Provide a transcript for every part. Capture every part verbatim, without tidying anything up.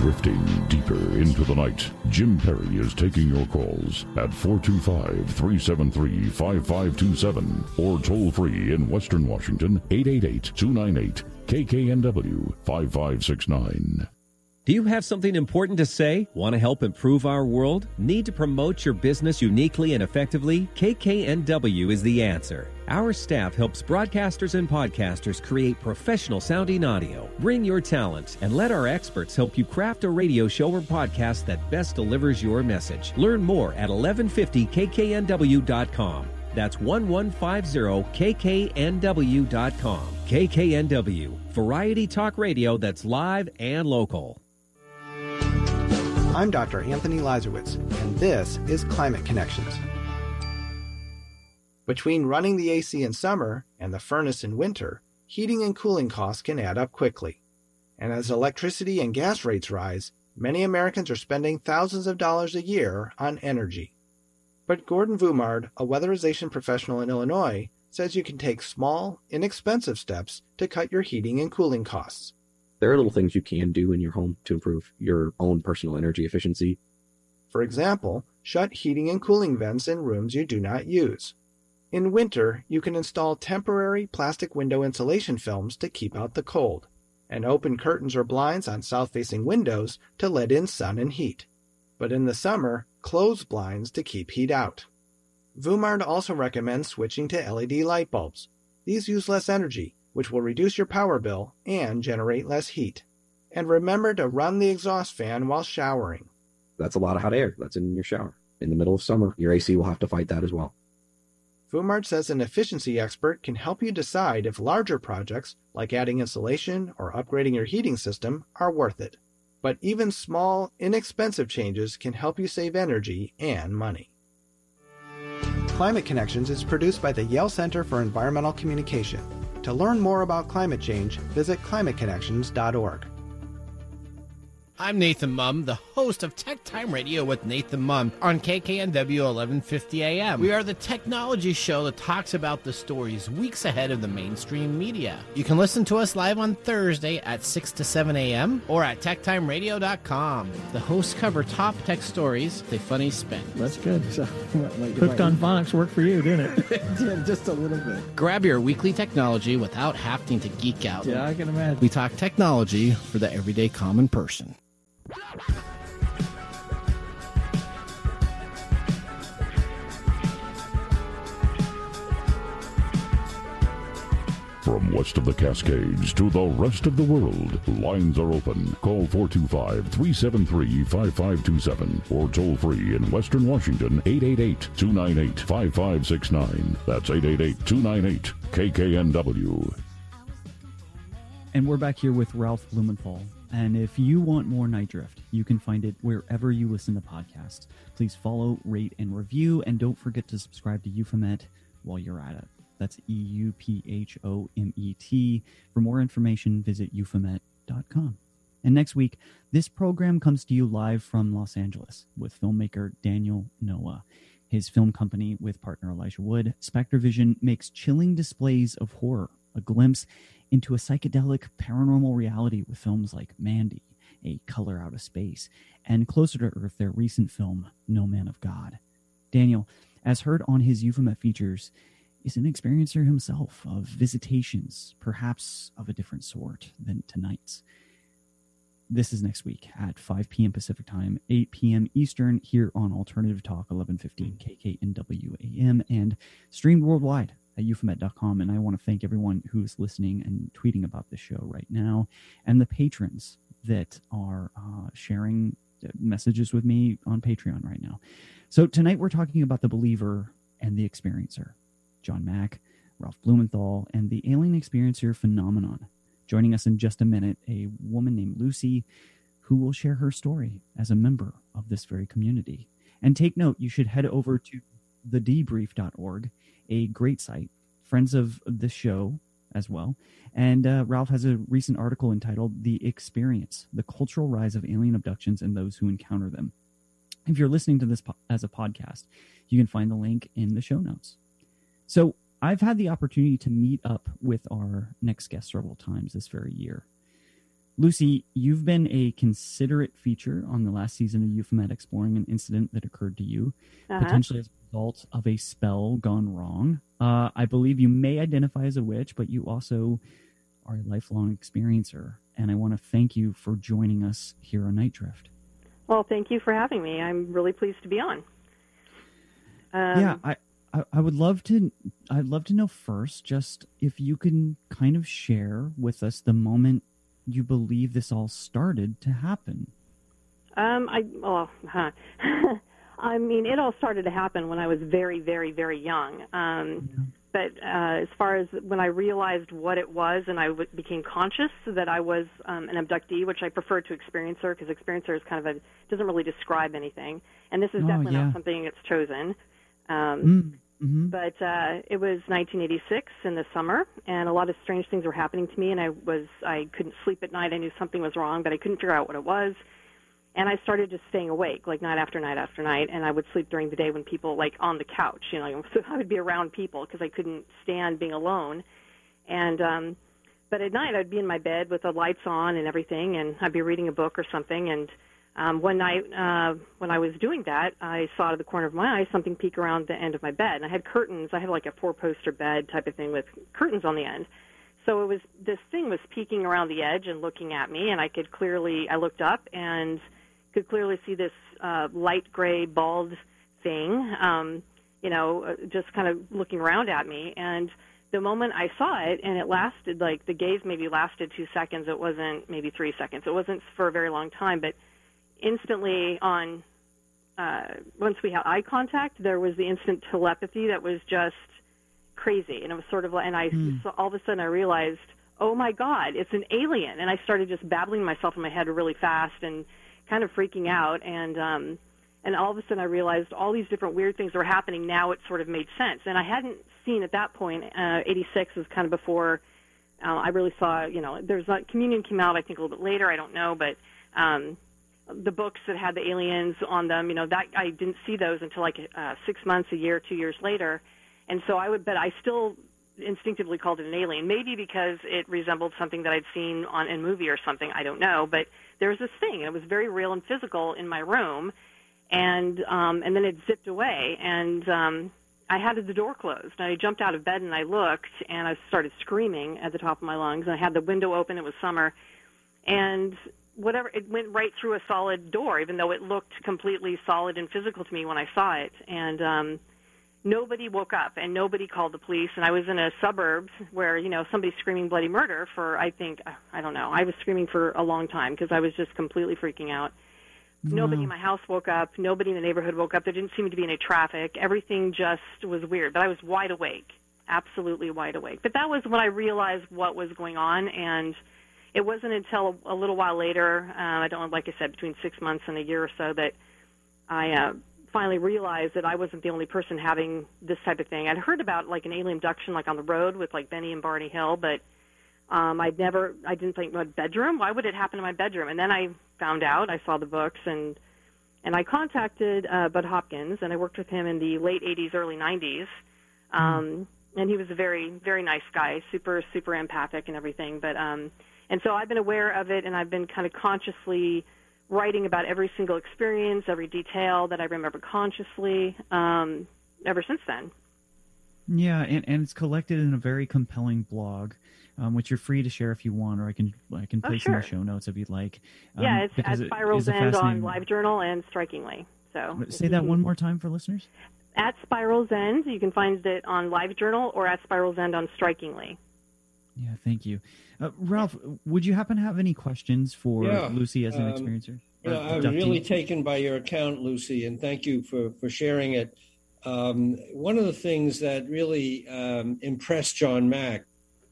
Drifting deeper into the night, Jim Perry is taking your calls at four two five, three seven three, five five two seven or toll free in Western Washington, eight eight eight, two nine eight, K K N W, five five six nine. Do you have something important to say? Want to help improve our world? Need to promote your business uniquely and effectively? K K N W is the answer. Our staff helps broadcasters and podcasters create professional-sounding audio. Bring your talent and let our experts help you craft a radio show or podcast that best delivers your message. Learn more at eleven fifty K K N W dot com. That's eleven fifty K K N W dot com. K K N W, variety talk radio that's live and local. I'm Doctor Anthony Lazarowitz, and this is Climate Connections. Between running the A C in summer and the furnace in winter, heating and cooling costs can add up quickly. And as electricity and gas rates rise, many Americans are spending thousands of dollars a year on energy. But Gordon Voumard, a weatherization professional in Illinois, says you can take small, inexpensive steps to cut your heating and cooling costs. There are little things you can do in your home to improve your own personal energy efficiency. For example, shut heating and cooling vents in rooms you do not use. In winter, you can install temporary plastic window insulation films to keep out the cold, and open curtains or blinds on south-facing windows to let in sun and heat. But in the summer, close blinds to keep heat out. Voumard also recommends switching to L E D light bulbs. These use less energy, which will reduce your power bill and generate less heat. And remember to run the exhaust fan while showering. That's a lot of hot air that's in your shower. In the middle of summer, your A C will have to fight that as well. Voumard says an efficiency expert can help you decide if larger projects, like adding insulation or upgrading your heating system, are worth it. But even small, inexpensive changes can help you save energy and money. Climate Connections is produced by the Yale Center for Environmental Communication. To learn more about climate change, visit climate connections dot org. I'm Nathan Mumm, the host of Tech Time Radio with Nathan Mumm on K K N W eleven fifty A M. We are the technology show that talks about the stories weeks ahead of the mainstream media. You can listen to us live on Thursday at six to seven A M or at tech time radio dot com. The hosts cover top tech stories with a funny spin. That's good. So, like Hooked on Phonics worked for you, didn't it? It did, just a little bit. Grab your weekly technology without having to geek out. Yeah, I can imagine. We talk technology for the everyday common person. From west of the Cascades to the rest of the world, lines are open. Call four two five, three seven three, five five two seven or toll free in Western Washington, eight eight eight, two nine eight, five five six nine. That's eight eight eight, two nine eight, K K N W. And we're back here with Ralph Blumenthal. And if you want more Night Drift, you can find it wherever you listen to podcasts. Please follow, rate, and review, and don't forget to subscribe to Euphomet while you're at it. That's E U P H O M E T. For more information, visit euphomet dot com. And next week, this program comes to you live from Los Angeles with filmmaker Daniel Noah. His film company, with partner Elijah Wood, SpectreVision, makes chilling displays of horror, a glimpse into a psychedelic paranormal reality with films like Mandy, A Color Out of Space, and Closer to Earth, their recent film, No Man of God. Daniel, as heard on his Euphomet features, is an experiencer himself of visitations, perhaps of a different sort than tonight's. This is next week at five p.m. Pacific Time, eight p.m. Eastern, here on Alternative Talk, eleven fifteen K K N W A M, and streamed worldwide at euphomet dot com. And I want to thank everyone who's listening and tweeting about the show right now, and the patrons that are uh, sharing messages with me on Patreon right now. So tonight we're talking about the believer and the experiencer. John Mack, Ralph Blumenthal, and the alien experiencer phenomenon. Joining us in just a minute, a woman named Lucy, who will share her story as a member of this very community. And take note, you should head over to the debrief dot org, a great site, friends of the show as well. And uh, Ralph has a recent article entitled The Experience, the Cultural Rise of Alien Abductions and Those Who Encounter Them. If you're listening to this po- as a podcast, you can find the link in the show notes. So I've had the opportunity to meet up with our next guest several times this very year. Lucy, you've been a considerate feature on the last season of Euphomet, exploring an incident that occurred to you, Uh-huh. potentially as a result of a spell gone wrong. Uh, I believe you may identify as a witch, but you also are a lifelong experiencer, and I want to thank you for joining us here on Night Drift. Well, thank you for having me. I'm really pleased to be on. Um, yeah, I, I, I would love to. I'd love to know first, just if you can kind of share with us the moment you believe this all started to happen. Um, I well, huh. I mean, it all started to happen when I was very, very, very young. Um, Yeah. But uh, as far as when I realized what it was and I w- became conscious that I was um, an abductee, which I prefer to experiencer because experiencer is kind of a doesn't really describe anything, and this is Oh, definitely yeah. not something that's chosen. Um, Mm, mhm. But uh, it was nineteen eighty-six in the summer, and a lot of strange things were happening to me, and I was I couldn't sleep at night. I knew something was wrong, but I couldn't figure out what it was. And I started just staying awake, like night after night after night, and I would sleep during the day when people, like, on the couch, you know, so I would be around people because I couldn't stand being alone. And, um, but at night I'd be in my bed with the lights on and everything, and I'd be reading a book or something, and um, one night uh, when I was doing that, I saw out of the corner of my eye something peek around the end of my bed, and I had curtains. I had like a four-poster bed type of thing with curtains on the end. So it was, this thing was peeking around the edge and looking at me, and I could clearly, I looked up and could clearly see this uh, light gray, bald thing, um, you know, uh, just kind of looking around at me. And the moment I saw it, and it lasted, like, the gaze maybe lasted two seconds. It wasn't maybe three seconds. It wasn't for a very long time. But instantly on, uh, once we had eye contact, there was the instant telepathy that was just crazy. And it was sort of like, and I, Hmm. so all of a sudden I realized, oh, my God, it's an alien. And I started just babbling myself in my head really fast and kind of freaking out, and um, and all of a sudden I realized all these different weird things were happening. Now it sort of made sense, and I hadn't seen at that point. Uh, eighty-six was kind of before uh, I really saw. You know, there's not, Communion came out I think a little bit later. I don't know, but um, the books that had the aliens on them, you know, that I didn't see those until like uh, six months, a year, two years later, and so I would, but I still instinctively called it an alien, maybe because it resembled something that I'd seen on a movie or something. I don't know, but there was this thing, and it was very real and physical in my room, and um, and then it zipped away, and um, I had the door closed. And I jumped out of bed, and I looked, and I started screaming at the top of my lungs, and I had the window open. It was summer, and whatever, it went right through a solid door, even though it looked completely solid and physical to me when I saw it, and um, nobody woke up, and nobody called the police, and I was in a suburb where, you know, somebody's screaming bloody murder for, I think, I don't know, I was screaming for a long time because I was just completely freaking out. Wow. Nobody in my house woke up. Nobody in the neighborhood woke up. There didn't seem to be any traffic. Everything just was weird, but I was wide awake, absolutely wide awake. But that was when I realized what was going on, and it wasn't until a, a little while later, uh, I don't know, like I said, between six months and a year or so, that I uh, finally realized that I wasn't the only person having this type of thing. I'd heard about like an alien abduction, like on the road with like Benny and Barney Hill, but um, I'd never, I didn't think, what, bedroom? Why would it happen in my bedroom? And then I found out, I saw the books, and and I contacted uh, Bud Hopkins, and I worked with him in the late eighties, early nineties. Um, and he was a very, very nice guy, super, super empathic and everything. But um, and so I've been aware of it, and I've been kind of consciously writing about every single experience, every detail that I remember consciously um, ever since then. Yeah, and, and it's collected in a very compelling blog, um, which you're free to share if you want, or I can I can Oh, place sure. in the show notes if you'd like. Um, Yeah, it's because at it Spiral's is a End on fascinating- LiveJournal and Strikingly. So Say that one more time for listeners. At Spiral's End, you can find it on LiveJournal or at Spiral's End on Strikingly. Yeah, thank you. Uh, Ralph, would you happen to have any questions for Yeah, Lucy as an um, experiencer? You know, Uh, I'm abductee? really taken by your account, Lucy, and thank you for, for sharing it. Um, one of the things that really um, impressed John Mack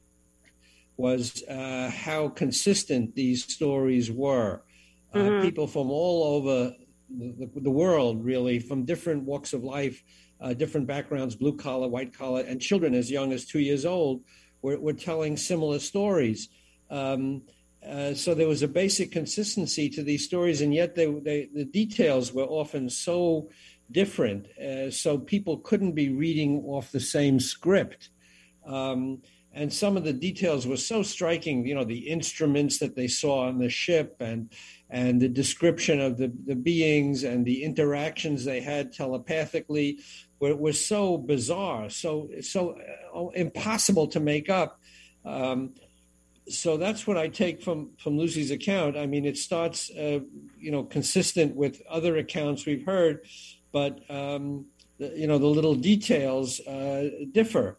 was uh, how consistent these stories were. Uh, Mhm. People from all over the, the world, really, from different walks of life, uh, different backgrounds, blue collar, white collar, and children as young as two years old were, were telling similar stories. Um, Uh, so there was a basic consistency to these stories, and yet they, they, the details were often so different. Uh, so people couldn't be reading off the same script. Um, and some of the details were so striking. You know, the instruments that they saw on the ship, and and the description of the, the beings and the interactions they had telepathically were, were so bizarre, so so uh, impossible to make up. Um, so that's what I take from, from Lucy's account. I mean, it starts, uh, you know, consistent with other accounts we've heard, but, um, the, you know, the little details uh, differ.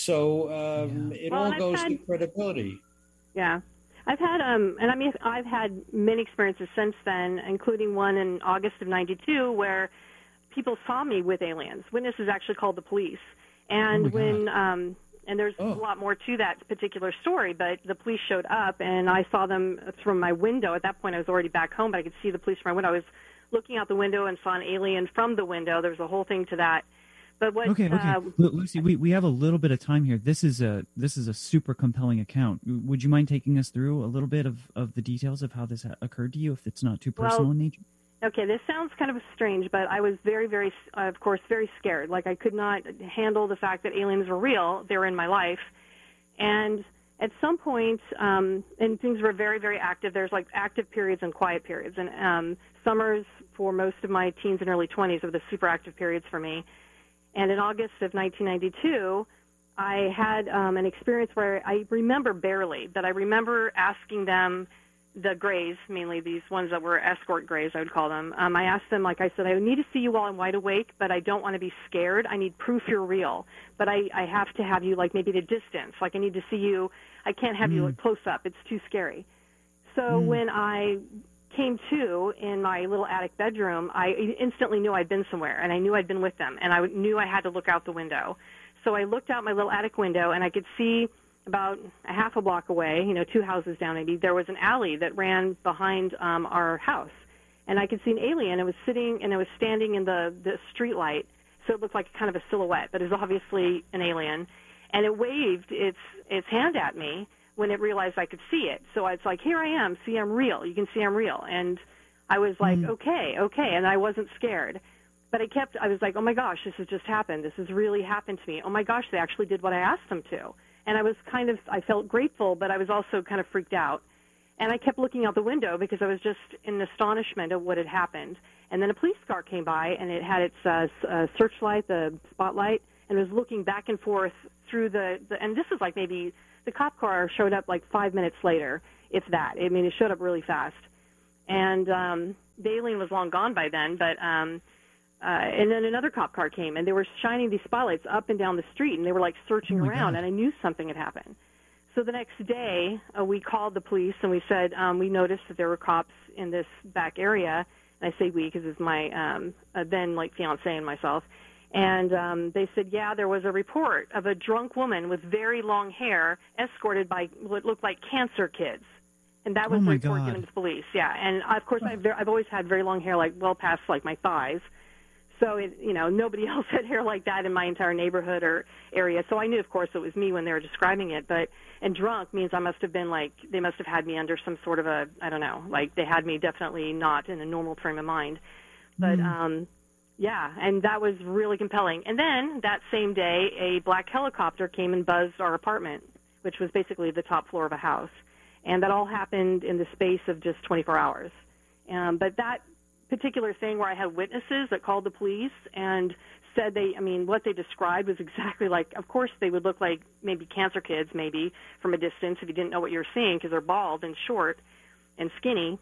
So um, yeah. it well, all goes had, to credibility. Yeah. I've had, um, and I mean, I've had many experiences since then, including one in August of ninety-two where people saw me with aliens. Witnesses actually called the police. And oh when, um, and there's oh. a lot more to that particular story, but the police showed up and I saw them from my window. At that point, I was already back home, but I could see the police from my window. I was looking out the window and saw an alien from the window. There was a whole thing to that. But what, okay, okay, uh, Lucy, we, we have a little bit of time here. This is a this is a super compelling account. Would you mind taking us through a little bit of, of the details of how this ha- occurred to you, if it's not too personal well, in nature? Okay, this sounds kind of strange, but I was very, very, uh, of course, very scared. Like I could not handle the fact that aliens were real. They were in my life, and at some point, um, and things were very, very active. There's like active periods and quiet periods, and um, summers for most of my teens and early twenties were the super active periods for me. And in August of nineteen ninety-two, I had um, an experience where I remember barely, but I remember asking them, the Greys, mainly these ones that were escort Greys, I would call them. Um, I asked them, like I said, I need to see you while I'm wide awake, but I don't want to be scared. I need proof you're real, but I, I have to have you, like, maybe at a distance. Like, I need to see you. I can't have mm. you, like, close up. It's too scary. So mm. when I came to in my little attic bedroom, I instantly knew I'd been somewhere, and I knew I'd been with them, and I knew I had to look out the window. So I looked out my little attic window, and I could see about a half a block away, you know, two houses down maybe, there was an alley that ran behind um, our house. And I could see an alien. It was sitting, and it was standing in the, the street light, so it looked like kind of a silhouette, but it was obviously an alien. And it waved its its hand at me when it realized I could see it. So it's like, here I am, see, I'm real. You can see I'm real. And I was like, mm. okay, okay, and I wasn't scared. But I kept, I was like, oh, my gosh, this has just happened. This has really happened to me. Oh, my gosh, they actually did what I asked them to. And I was kind of, I felt grateful, but I was also kind of freaked out. And I kept looking out the window because I was just in astonishment of what had happened. And then a police car came by, and it had its uh, uh, searchlight, the spotlight, and it was looking back and forth through the, the, and this was like maybe, the cop car showed up like five minutes later, if that. I mean, it showed up really fast. And um, the alien was long gone by then, but, um, uh, and then another cop car came, and they were shining these spotlights up and down the street, and they were like searching oh around, God. and I knew something had happened. So the next day, uh, we called the police, and we said, um, we noticed that there were cops in this back area, and I say we because it's my um, uh, then, like, fiancé and myself, and um, they said, yeah, there was a report of a drunk woman with very long hair escorted by what looked like cancer kids. And that was oh the my report God. given to the police, yeah. And, of course, I've, I've always had very long hair, like, well past, like, my thighs. So, it, you know, nobody else had hair like that in my entire neighborhood or area. So I knew, of course, it was me when they were describing it. But, and drunk means I must have been, like, they must have had me under some sort of a, I don't know, like, they had me definitely not in a normal frame of mind. But, mm. um... yeah, and that was really compelling. And then that same day, a black helicopter came and buzzed our apartment, which was basically the top floor of a house. And that all happened in the space of just twenty-four hours. Um, but that particular thing where I had witnesses that called the police and said they, I mean, what they described was exactly like, of course they would look like maybe cancer kids, maybe, from a distance if you didn't know what you were seeing because they're bald and short and skinny.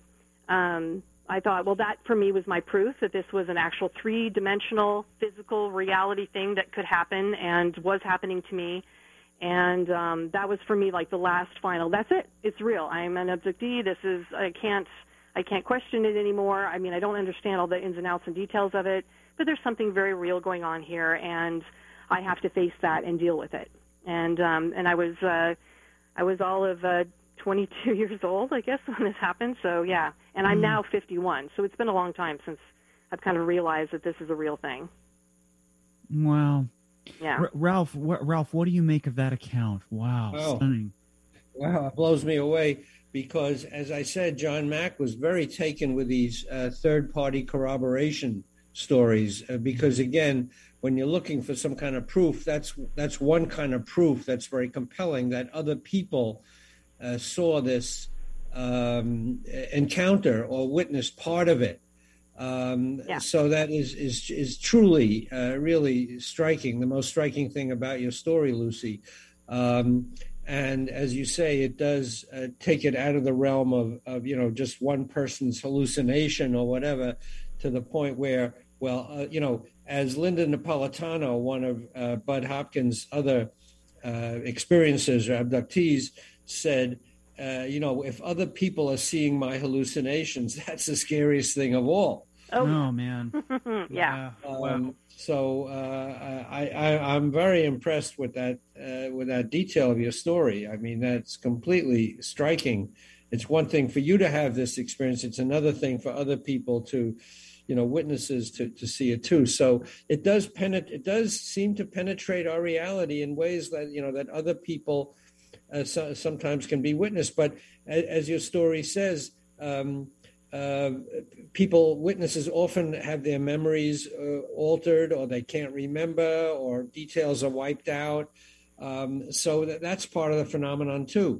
Um I thought, well, that for me was my proof that this was an actual three-dimensional physical reality thing that could happen and was happening to me. And um, that was for me like the last final, that's it. It's real. I'm an abductee. This is, I can't, I can't question it anymore. I mean, I don't understand all the ins and outs and details of it, but there's something very real going on here, and I have to face that and deal with it. And um, and I was, uh, I was all of uh, twenty-two years old, I guess, when this happened. So, yeah. And I'm mm. now fifty-one. So it's been a long time since I've kind of realized that this is a real thing. Wow. Yeah. R- Ralph, wh- Ralph, what do you make of that account? Wow. Oh. Stunning. Wow. It blows me away because, as I said, John Mack was very taken with these uh, third-party corroboration stories, uh, because again, when you're looking for some kind of proof, that's that's one kind of proof that's very compelling, that other people uh, saw this um, encounter or witnessed part of it. Um, yeah. So that is is is truly uh, really striking. The most striking thing about your story, Lucy. Um, and as you say, it does uh, take it out of the realm of, of you know just one person's hallucination or whatever, to the point where, well, uh, you know, as Linda Napolitano, one of uh, Bud Hopkins' other uh, experiences or abductees, said, uh, you know, if other people are seeing my hallucinations, that's the scariest thing of all. Oh, oh man. yeah. Um, wow. So uh, I, I, I'm very impressed with that uh, with that detail of your story. I mean, that's completely striking. It's one thing for you to have this experience. It's another thing for other people to, you know, witnesses to, to see it too. So it does penet- It does seem to penetrate our reality in ways that, you know, that other people uh, so, sometimes can be witnessed. But as, as your story says, um, uh, people, witnesses often have their memories uh, altered, or they can't remember, or details are wiped out. Um, so that, that's part of the phenomenon too.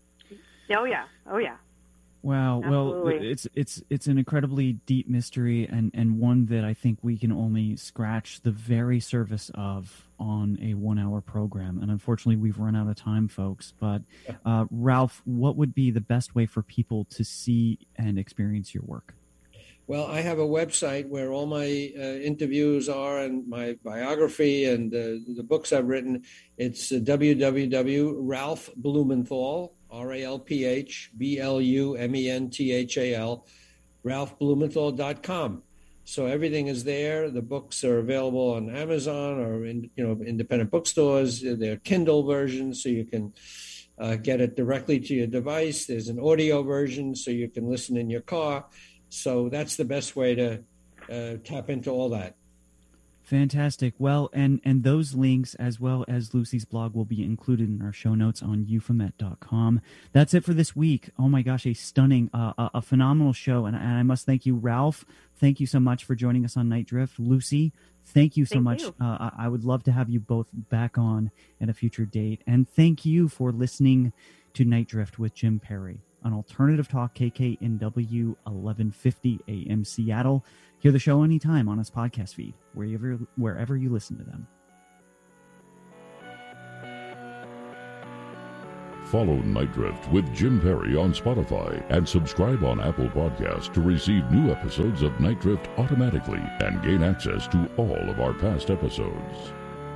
Oh yeah. Oh yeah. Wow. Absolutely. Well, it's it's it's an incredibly deep mystery, and, and one that I think we can only scratch the very surface of on a one-hour program. And unfortunately, we've run out of time, folks. But uh, Ralph, what would be the best way for people to see and experience your work? Well, I have a website where all my uh, interviews are, and my biography, and uh, the books I've written. It's uh, w w w dot ralph blumenthal, R A L P H B L U M E N T H A L, ralph blumenthal dot com. So everything is there. The books are available on Amazon or in, you know, independent bookstores. They're Kindle versions, so you can uh, get it directly to your device. There's an audio version, so you can listen in your car. So that's the best way to uh, tap into all that. Fantastic. Well, and, and those links, as well as Lucy's blog, will be included in our show notes on euphomet dot com. That's it for this week. Oh my gosh, a stunning, uh, a, a phenomenal show. And, and I must thank you, Ralph. Thank you so much for joining us on Night Drift. Lucy, thank you so thank much. You. Uh, I would love to have you both back on at a future date. And thank you for listening to Night Drift with Jim Perry on Alternative Talk, K K N W eleven fifty A M Seattle. Hear the show anytime on its podcast feed, wherever wherever you listen to them. Follow Night Drift with Jim Perry on Spotify and subscribe on Apple Podcasts to receive new episodes of Night Drift automatically and gain access to all of our past episodes.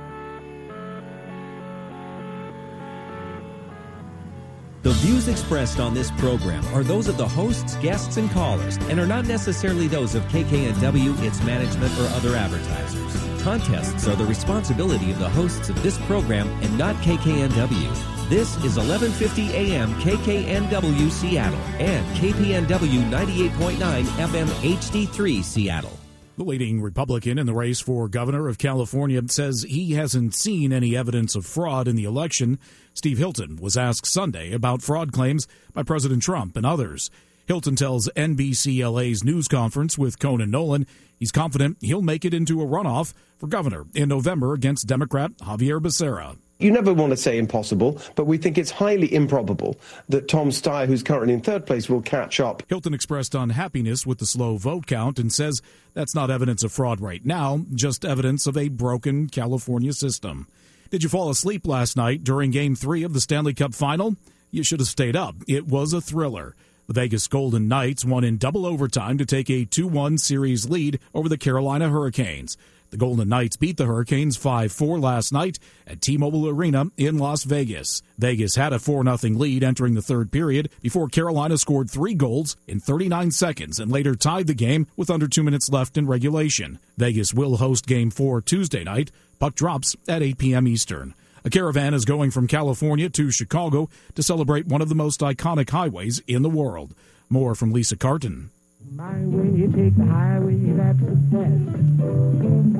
The views expressed on this program are those of the hosts, guests, and callers, and are not necessarily those of K K N W, its management, or other advertisers. Contests are the responsibility of the hosts of this program and not K K N W. This is eleven fifty A M K K N W Seattle and K P N W ninety-eight point nine F M H D three Seattle. The leading Republican in the race for governor of California says he hasn't seen any evidence of fraud in the election. Steve Hilton was asked Sunday about fraud claims by President Trump and others. Hilton tells N B C L A's news conference with Conan Nolan he's confident he'll make it into a runoff for governor in November against Democrat Javier Becerra. You never want to say impossible, but we think it's highly improbable that Tom Steyer, who's currently in third place, will catch up. Hilton expressed unhappiness with the slow vote count and says that's not evidence of fraud right now, just evidence of a broken California system. Did you fall asleep last night during Game three of the Stanley Cup Final? You should have stayed up. It was a thriller. The Vegas Golden Knights won in double overtime to take a two one series lead over the Carolina Hurricanes. The Golden Knights beat the Hurricanes five four last night at T-Mobile Arena in Las Vegas. Vegas had a four nothing lead entering the third period before Carolina scored three goals in thirty-nine seconds and later tied the game with under two minutes left in regulation. Vegas will host Game four Tuesday night. Puck drops at eight p.m. Eastern. A caravan is going from California to Chicago to celebrate one of the most iconic highways in the world. More from Lisa Carton. My way, you take the highway, that's the best.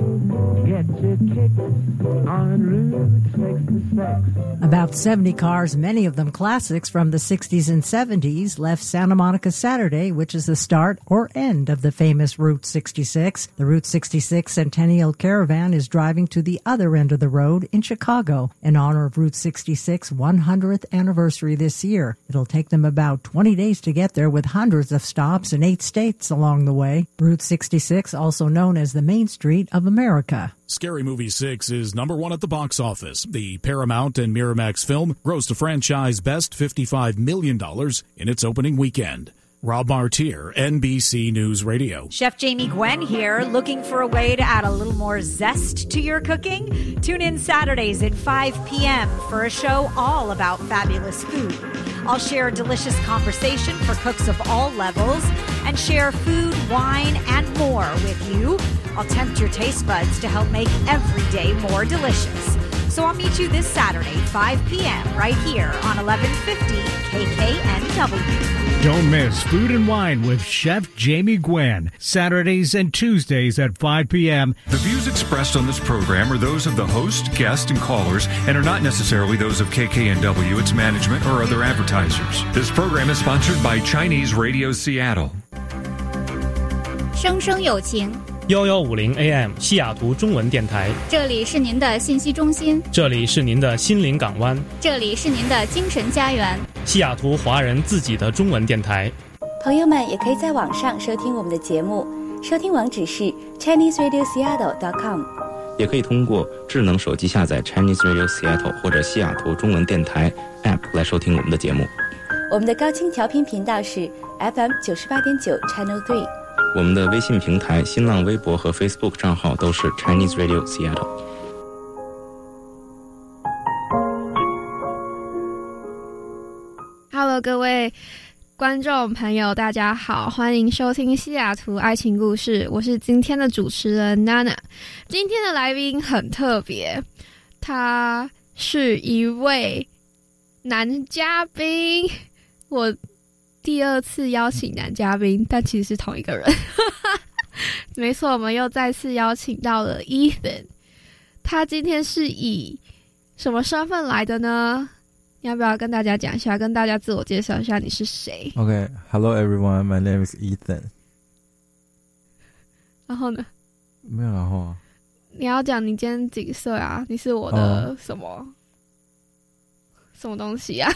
Get your kicks on Route sixty-six. About seventy cars, many of them classics from the sixties and seventies, left Santa Monica Saturday, which is the start or end of the famous Route sixty-six. The Route sixty-six Centennial Caravan is driving to the other end of the road in Chicago in honor of Route sixty-six's one hundredth anniversary this year. It'll take them about twenty days to get there with hundreds of stops in eight states along the way. Route sixty-six, also known as the Main Street of America. Scary Movie six is number one at the box office. The Paramount and Miramax film grossed a franchise best fifty-five million dollars in its opening weekend. Rob Martier, N B C News Radio. Chef Jamie Gwen here, looking for a way to add a little more zest to your cooking? Tune in Saturdays at five p.m. for a show all about fabulous food. I'll share a delicious conversation for cooks of all levels and share food, wine, and more with you. I'll tempt your taste buds to help make every day more delicious. So I'll meet you this Saturday, five p.m. right here on eleven fifty K K N W. Don't miss Food and Wine with Chef Jamie Gwen, Saturdays and Tuesdays at five p.m. The views expressed on this program are those of the host, guests, and callers and are not necessarily those of K K N W, its management, or other advertisers. This program is sponsored by Chinese Radio Seattle. 生生有情幺幺五零 A M 西雅图中文电台， 这里是您的信息中心， 这里是您的心灵港湾， 这里是您的精神家园， 西雅图华人自己的中文电台。 朋友们也可以在网上收听我们的节目，收听网址是 chinese radio seattle dot com， 也可以通过智能手机下载 Chinese Radio Seattle 或者西雅图中文电台 App 来收听我们的节目。 我们的高清调频频道是 F M 九十八点九 Channel three。 我们的微信平台、新浪微博和 Facebook 账号都是 Chinese Radio Seattle。 Hello， 各位观众朋友，大家好，欢迎收听西雅图爱情故事，我是今天的主持人 Nana。今天的来宾很特别，他是一位男嘉宾，我第二次邀请男嘉宾，但其实是同一个人。没错，我们又再次邀请到了 Ethan。他今天是以什么身份来的呢？你要不要跟大家讲一下，跟大家自我介绍一下你是谁 ？Okay, hello everyone, my name is Ethan。 然后呢？ 没有然后啊。 你要讲你今天几岁啊？你是我的什么、哦、什么东西啊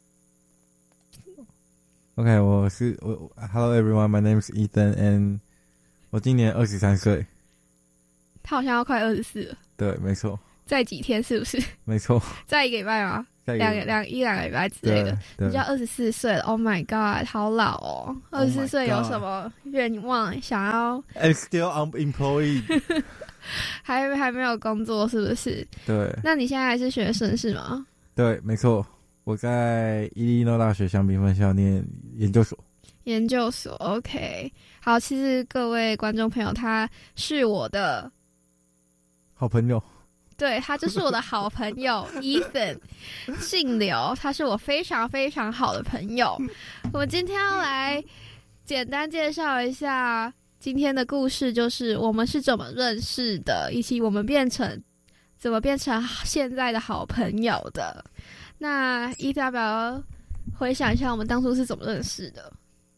？OK， 我是我 ，Hello everyone, my name is Ethan, and 我今年二十三岁。 他好像要快二十四了。 对，没错。 再几天是不是？ 没错。 再一个礼拜吗？两个两一两个礼拜之类的。你就要二十四岁了 ，Oh my God， 好老哦！二十四岁有什么愿望想要 ？I'm still unemployed 还还没有工作是不是？ 对。 那你现在还是学生是吗？ 对，没错。我在伊利诺大学香槟分校念研究所。 研究所 ，OK， 好，其实各位观众朋友，他是我的好朋友， 对，他就是我的好朋友 Ethan， 姓刘，他是我非常非常好的朋友。我们今天要来简单介绍一下今天的故事，就是我们是怎么认识的，以及我们变成怎么变成现在的好朋友的。那伊达要不要回想一下我们当初是怎么认识的？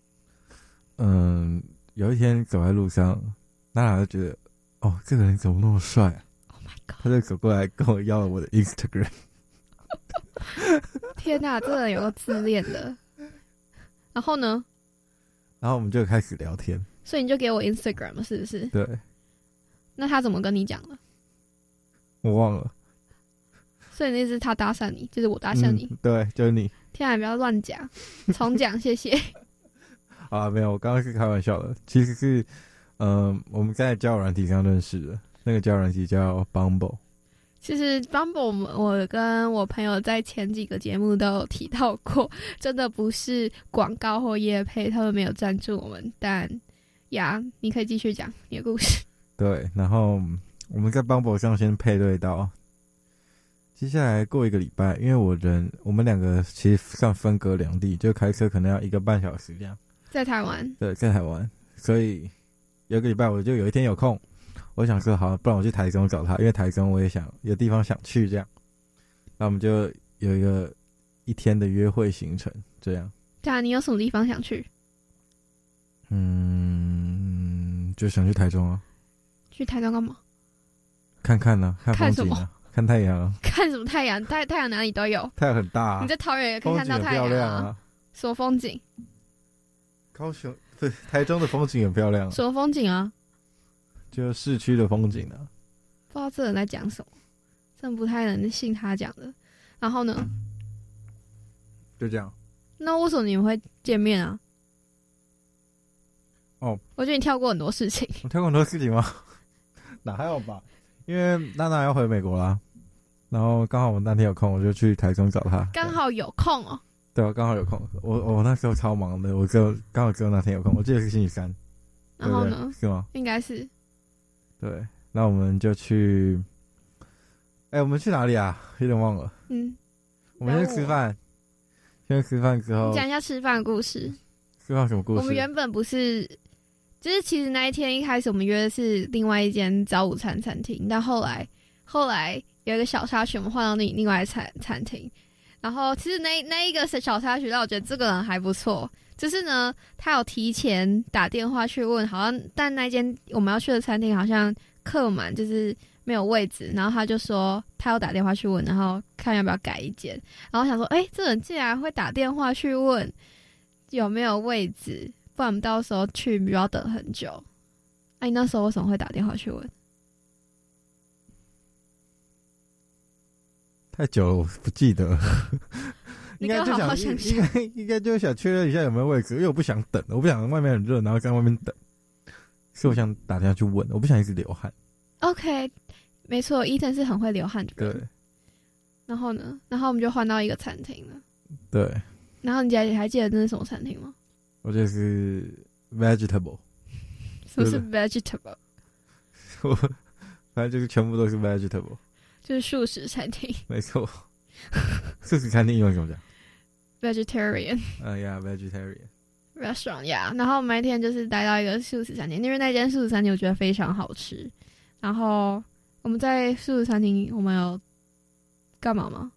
嗯，有一天走在路上，娜娜就觉得，哦，这个人怎么那么帅啊 ？Oh my god！ 他就走过来跟我要了我的 Instagram。 天哪，这个人有个自恋的。然后呢？ 然后我们就开始聊天。 所以你就给我 Instagram 是不是？ 对。 那他怎么跟你讲的？ 我忘了。 所以那是他搭讪你，就是我搭讪你、 嗯，对，就是你。 天啊，不要乱讲，重讲，谢谢。 啊，没有，我刚刚是开玩笑的。其实是，嗯、呃，我们在交友软体上认识的，那个交友软体叫 Bumble。 其实 Bumble 我跟我朋友在前几个节目都有提到过，真的不是广告或业配，他们没有赞助我们。但呀，你可以继续讲你的故事。 对，然后我们在 Bumble 上先配对到。接下来过一个礼拜，因为我人我们两个其实算分隔两地，就开车可能要一个半小时这样。 在台湾？ 对，在台湾。所以有一个礼拜我就有一天有空， 我想说好，不然我去台中找他，因为台中我也想有地方想去这样。那我们就有一个一天的约会行程，这样。 对啊，你有什么地方想去？ 嗯，就想去台中啊。 去台中干嘛？ 看看呢、啊，看风景啊，看太阳啊。 看什么太阳？太太阳哪里都有。 太阳很大啊。 你在桃园也可以看到太阳啊。 风景很漂亮啊。 什么风景？ 高雄对台中的风景很漂亮、啊。 什么风景啊？ 就市区的风景啊。 不知道这人在讲什么，真不太能信他讲的。然后呢？ 就这样。 那为什么你们会见面啊？ 哦， 我觉得你跳过很多事情。 我跳过很多事情吗？哪还有吧？因为娜娜要回美国啦，然后刚好我那天有空，我就去台中找她。 刚好有空哦。 对啊，刚好有空。我我那时候超忙的，我只有刚好只有那天有空，我记得是星期三。 然后呢？ 对对是吗？ 应该是。 对，那我们就去。哎、欸，我们去哪里啊？有点忘了。 嗯。 我们先吃饭。先吃饭之后。 你讲一下吃饭的故事。 吃饭什么故事？ 我们原本不是。就是其实那一天一开始我们约的是另外一间早午餐餐厅，但后来后来有一个小插曲，我们换到另另外餐餐厅。然后其实那那一个小插曲让我觉得这个人还不错，就是呢他有提前打电话去问，好像但那间我们要去的餐厅好像客满，就是没有位置，然后他就说他要打电话去问，然后看要不要改一间。然后想说，哎、欸，这人竟然会打电话去问有没有位置。不然我们到时候去不要等很久。哎、啊，你那时候为什么会打电话去问？ 太久了，我不记得。应该就想， 好好想应该应该就想确认一下有没有位置，因为我不想等，我不想外面很热，然后在外面等，所以我想打电话去问，我不想一直流汗。 OK， 没错，伊藤是很会流汗的人。 对。 然后呢？然后我们就换到一个餐厅了。 对。 然后你还还记得那是什么餐厅吗？ 我觉得是 vegetable， 什么是 vegetable？ 反正就是全部都是 vegetable， 就是素食餐厅。 没错，素食餐厅英文怎么讲 ？vegetarian。 嗯呀 ，vegetarian restaurant 呀。然后我们那天就是待到一个素食餐厅，因为那间素食餐厅我觉得非常好吃。然后我们在素食餐厅，我们有干嘛吗？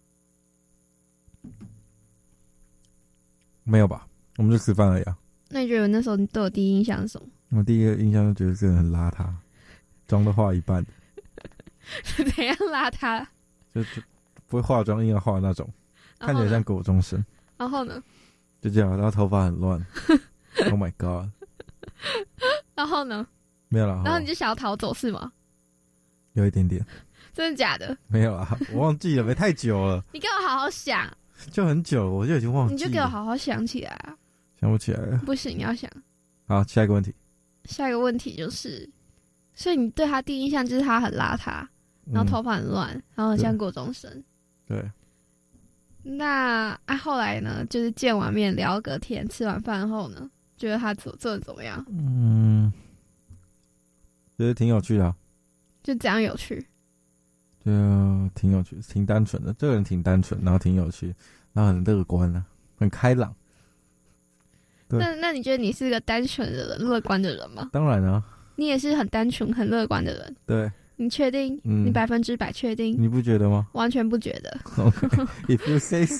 没有吧？我们就吃饭而已啊。 那你觉得那时候你对我第一印象是什么？ 我第一个印象就觉得这个人很邋遢，妆都化一半。 怎样邋遢？ 就就不会化妆，硬要化那种，看起来像国中生。 然后呢？ 就这样，然后头发很乱。Oh my god！ 然后呢？ 没有了。 然后你就想要逃走是吗？ 有一点点。 真的假的？ 没有啊，我忘记了，没太久了。 你给我好好想。 就很久，我就已经忘记了。 你就给我好好想起来啊！ 想不起来了。 不行，你要想。 好，下一个问题。 下一个问题就是，所以你对他第一印象就是他很邋遢，然后头发很乱，嗯、然后很像国中生。 对。 那啊，后来呢？就是见完面聊个天，吃完饭后呢，觉得他做做的怎么样？ 嗯，觉得挺有趣的、啊。 就这样有趣。 对啊，挺有趣，挺单纯的。这个人挺单纯，然后挺有趣，然后很乐观啊，很开朗。 那那你觉得你是个单纯的人、乐观的人吗？ 当然啊。 你也是很单纯、很乐观的人。 对。 你确定？ 嗯、 你百分之百确定？ 你不觉得吗？ 完全不觉得。 Okay, if you say so 。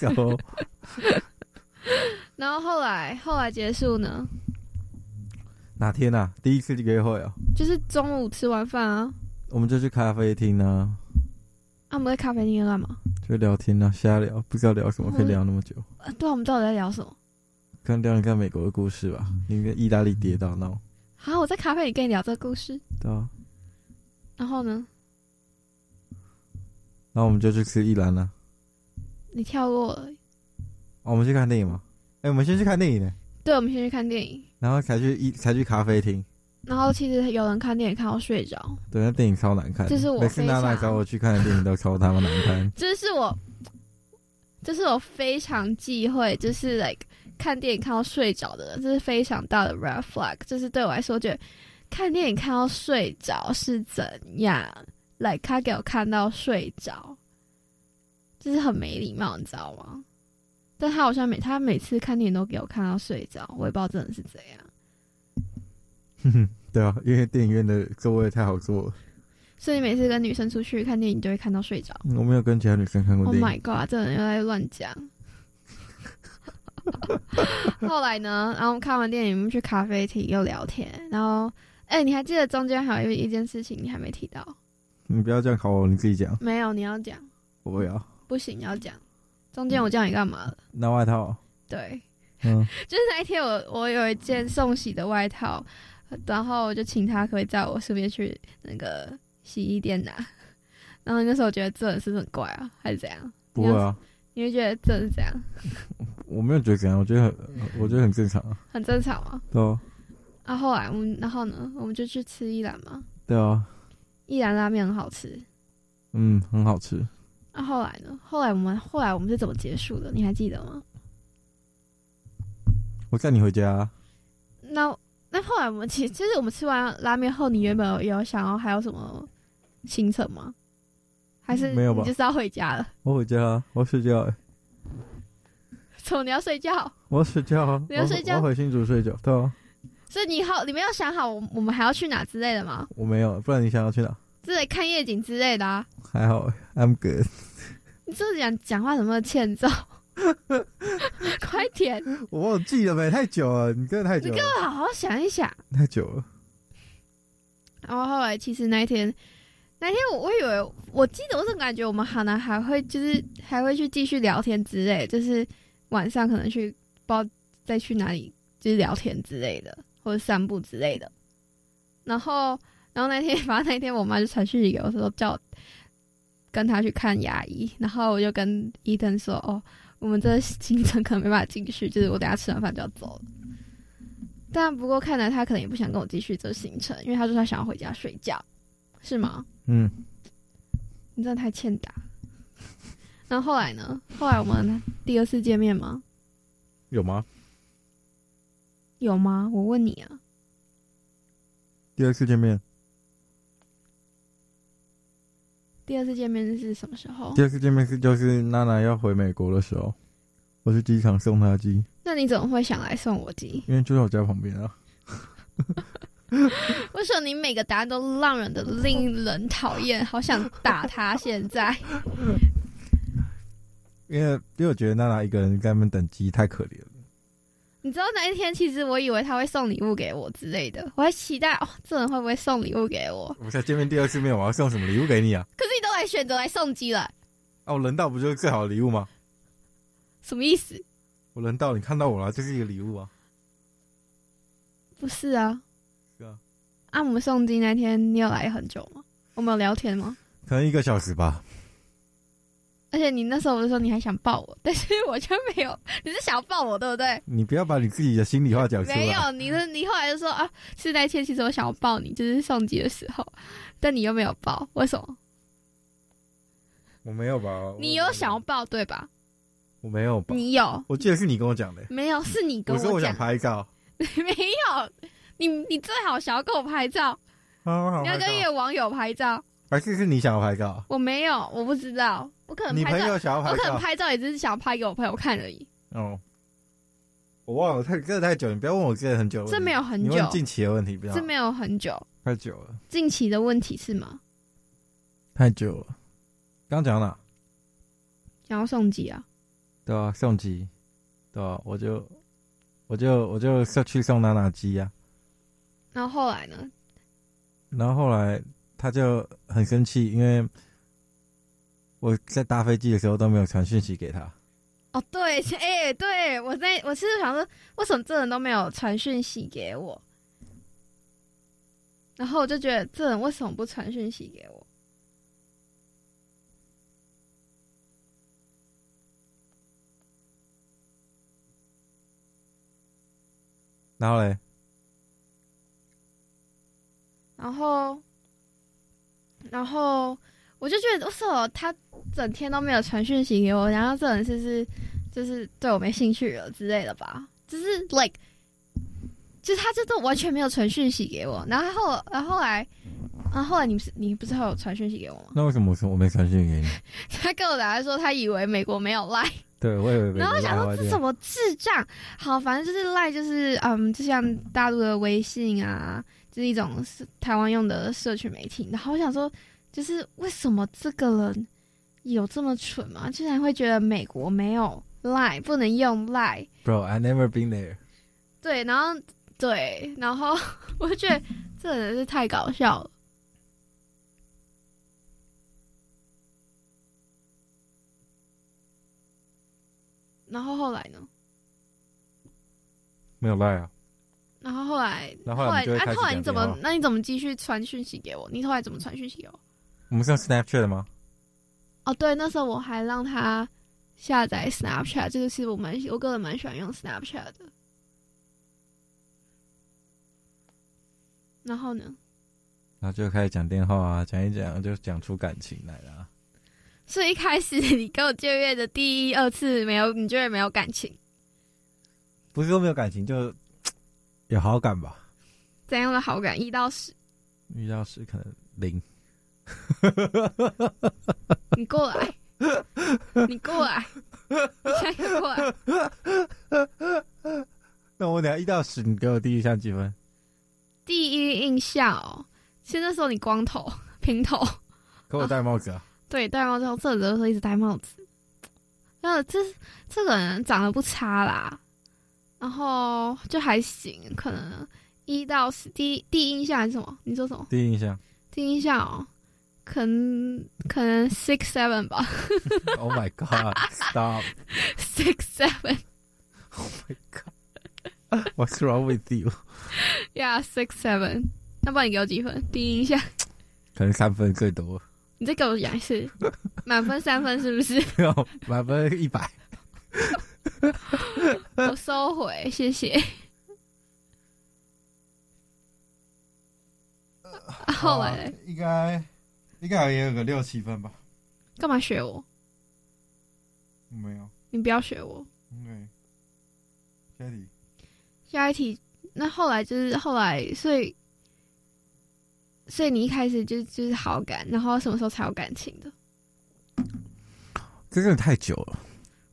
然后后来后来结束呢？ 哪天啊？第一次约会啊？ 就是中午吃完饭啊。 我们就去咖啡厅啊。 啊，我们在咖啡厅干嘛？ 就聊天啊，瞎聊，不知道聊什么，可以聊那么久。 啊，对啊，我们到底在聊什么？ 可能聊一个美国的故事吧，你跟意大利跌倒那种。 好，我在咖啡里跟你聊这个故事。 对啊。 然后呢？ 然后我们就去吃一兰了。 你跳过了。 哦，我们去看电影吗？哎、欸，我们先去看电影呢。 对，我们先去看电影。 然后才去一才去咖啡厅。 然后其实有人看电影看到睡着。 对，那电影超难看。 这是我每次娜娜找我去看的电影都超他妈难看。 这是我，这是我非常忌讳，就是 like 看电影看到睡着的人，这是非常大的 red flag。就是对我来说，觉得看电影看到睡着是怎样 ？like 他给我看到睡着，就是很没礼貌，你知道吗？但他好像每他每次看电影都给我看到睡着，我也不知道真的是怎样。 对啊，因为电影院的座位太好坐了。 所以每次跟女生出去看电影，就会看到睡着。 我没有跟其他女生看过 Oh 电影。 my god， 这人又在乱讲。后来呢，然后我们看完电影，我们去咖啡厅又聊天，然后，哎、欸，你还记得中间还有一件事情你还没提到？ 你不要这样考我，你自己讲。 没有，你要讲。 我不要。 不行，你要讲。中间我叫你干嘛了？ 拿外套。 对。 嗯。 就是那一天我我有一件送洗的外套，然后我就请他可不可以载我顺便去那个洗衣店拿。然后那时候我觉得这人是不是很怪啊，还是怎样？ 不会啊。 你会觉得这是怎样？ 我没有觉得怎样，我觉得很，我觉得很正常啊。 很正常吗？ 对啊。 啊，后来我们，然后呢，我们就去吃一兰嘛。 对啊。 一兰拉面很好吃。 嗯，很好吃。 啊，后来呢？后来我们，后来我们是怎么结束的？你还记得吗？ 我载你回家啊。 那那后来我们其实，就是我们吃完拉面后，你原本有有想要还有什么行程吗？还是没有吧？ 你就是要回家了？ 我回家啊，我要睡觉哎、欸。 怎么你要睡觉？ 我要睡觉啊！ 你要睡觉？ 我要回新竹睡觉，对啊。 所以你好，你没有想好我我们还要去哪之类的吗？ 我没有，不然你想要去哪？ 之类看夜景之类的啊。 还好 ，I'm good。 你这讲讲话怎么欠揍？快点！ 我忘记了呗，太久了，你真的太久了。 你给我好好想一想。 太久了。 然后后来，其实那一天，那天我我以为，我记得我是感觉我们可能还会就是还会去继续聊天之类，就是晚上可能去不知道再去哪里，就是聊天之类的，或者散步之类的。然后，然后那天，反正那天我妈就传讯息给我说叫我跟她去看牙医，然后我就跟伊登说，哦，我们这行程可能没办法继续，就是我等下吃完饭就要走了。但不过看来他可能也不想跟我继续这个行程，因为他说他想要回家睡觉，是吗？ 嗯。 你真的太欠打。然后后来呢？后来我们第二次见面吗？ 有吗？ 有吗？我问你啊。 第二次见面。 第二次见面是什么时候？ 第二次见面是就是娜娜要回美国的时候，我去机场送她机。 那你怎么会想来送我机？ 因为就在我家旁边啊。 为什么你每个答案都让人的令人讨厌？好想打他！现在， 因为因为我觉得娜娜一个人在那边等机太可怜了。 你知道那一天，其实我以为他会送礼物给我之类的，我还期待哦，这人会不会送礼物给我？ 我们才见面第二次面，我要送什么礼物给你啊？ 可是你都来选择来送机了。 啊，我人到不就是最好的礼物吗？ 什么意思？ 我人到，你看到我了，这是一个礼物啊。 不是啊。 是啊。 啊，我们送机那天你有来很久吗？我们有聊天吗？ 可能一个小时吧。 而且你那时候我就说你还想抱我，但是我就没有。你是想抱我对不对？ 你不要把你自己的心里话讲出来。 没有，你的你后来就说啊，是那天其实我想要抱你，就是送机的时候，但你又没有抱，为什么？ 我没有吧？ 你有想要抱对吧？ 我没有吧？ 你有？ 我记得是你跟我讲的。 没有，是你跟我讲。 我说我想拍照。 没有，你你最好想要跟我拍照。 好好你要跟一个网友拍照。 还是是你想要拍照？ 我没有，我不知道，我可能拍照。 你朋友想要拍照， 我可能拍照也只是想要拍给我朋友看而已。 哦，我忘了，太这太久，你不要问我这个很久。 这没有很久， 你问近期的问题不要。 这没有很久， 太久了。 近期的问题是吗？ 太久了。刚讲哪？ 想要送机啊？ 对啊，送机，对啊，我就我就我就去送娜娜机啊。 然后后来呢？ 然后后来。他就很生气，因为我在搭飞机的时候都没有传讯息给他。 哦，对，哎、欸，对我在我其实想说，为什么这人都没有传讯息给我？然后我就觉得这人为什么不传讯息给我？ 然后嘞？ 然后。然后我就觉得，为什么他整天都没有传讯息给我？然后这人是是就是对我没兴趣了之类的吧？就是 like， 就是他这都完全没有传讯息给我。然后后然后后来，然后后来你不是你不是还有传讯息给我吗？ 那为什么我没传讯息给你？ 他跟我打来说，他以为美国没有 Line。 对，我以为。 然后我想说这什么智障？好，反正就是 Line， 就是嗯，就像大陆的微信啊。是一种台湾用的社群媒体，然后我想说， 就是为什么这个人有这么蠢吗？竟然会觉得美国没有 Line 不能用 Line。Bro, I never been there。 对，然后对，然后我就觉得这人是太搞笑了。然后后来呢？ 没有赖啊。 然后后来， 然后后来我们就会开始啊，后来你怎么？ 讲电话那你怎么继续传讯息给我？你后来怎么传讯息给我？ 我们是用 Snapchat 吗？ 哦，对，那时候我还让他下载 Snapchat， 这个是我蛮我个人蛮喜欢用 Snapchat 的。然后呢？ 然后就开始讲电话啊，讲一讲就讲出感情来了、啊。 所以一开始你跟我见面的第一、二次没有，你觉得没有感情？ 不是说没有感情，就有好感吧。 怎样的好感？一到十？ 一到十可能零。 你过来，你过来，你现在过来。 那我等下一到十，你给我第一印象几分？ 第一印象哦，其实那时候你光头平头， 可我戴帽子啊。 对，戴帽子，这的时候一直戴帽子。那这这个人长得不差啦，然后就还行，可能一到十，第一第一印象还是什么？你说什么？ 第一印象。 第一印象哦，可能可能 six seven 吧。 Oh my god! Stop. Six seven. Oh my god. What's wrong with you? Yeah, six seven. 那不然你给我几分？第一印象？ 可能三分最多。 你再给我讲一次，满分三分是不是？ 没有，满分一百。 我收回，谢谢。啊、后来、啊、 应该应该也有个六七分吧？ 干嘛学我？ 没有， 你不要学我。 对，下一题。 下一题，那后来就是后来，所以。所以你一开始就就是好感，然后什么时候才有感情的？ 这真的太久了。